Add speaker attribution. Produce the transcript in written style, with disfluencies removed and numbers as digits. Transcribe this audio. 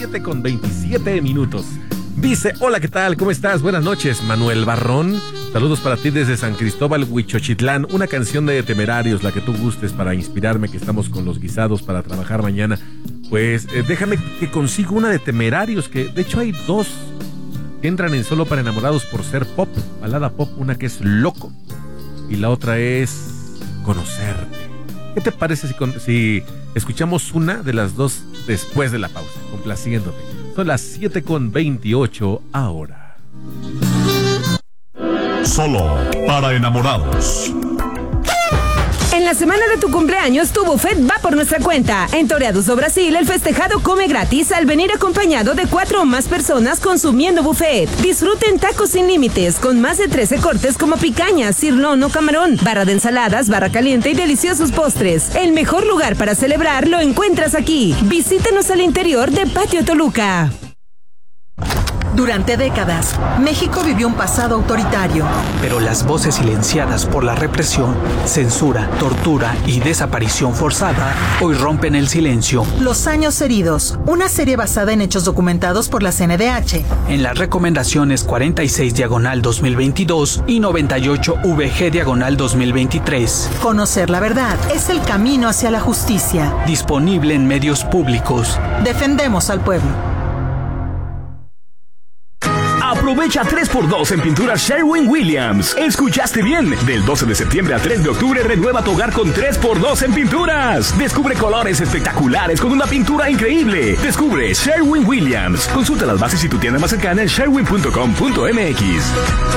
Speaker 1: 7:27. Dice, hola, ¿qué tal? ¿Cómo estás? Buenas noches, Manuel Barrón. Saludos para ti desde San Cristóbal, Huichochitlán. Una canción de Temerarios, la que tú gustes, para inspirarme, que estamos con los guisados para trabajar mañana. Pues déjame que consigo una de Temerarios, que de hecho hay dos que entran en Solo para Enamorados por ser pop, balada pop. Una que es Loco y la otra es Conocerte. ¿Qué te parece si escuchamos una de las dos después de la pausa? Complaciéndote. Son las 7:28 ahora.
Speaker 2: Solo para enamorados.
Speaker 3: En la semana de tu cumpleaños, tu buffet va por nuestra cuenta. En Toreados do Brasil, el festejado come gratis al venir acompañado de 4 o más personas consumiendo buffet. Disfruten tacos sin límites, con más de 13 cortes como picaña, cirlón o camarón, barra de ensaladas, barra caliente y deliciosos postres. El mejor lugar para celebrar lo encuentras aquí. Visítenos al interior de Patio Toluca.
Speaker 4: Durante décadas, México vivió un pasado autoritario.
Speaker 5: Pero las voces silenciadas por la represión, censura, tortura y desaparición forzada hoy rompen el silencio.
Speaker 4: Los años heridos, una serie basada en hechos documentados por la CNDH.
Speaker 5: En las recomendaciones 46/2022 y 98/VG/2023.
Speaker 4: Conocer la verdad es el camino hacia la justicia.
Speaker 5: Disponible en medios públicos.
Speaker 4: Defendemos al pueblo.
Speaker 6: Aprovecha 3x2 en pinturas Sherwin-Williams. ¿Escuchaste bien? Del 12 de septiembre al 3 de octubre renueva tu hogar con 3x2 en pinturas. Descubre colores espectaculares con una pintura increíble. Descubre Sherwin-Williams. Consulta las bases y tu tienda más cercana en sherwin.com.mx.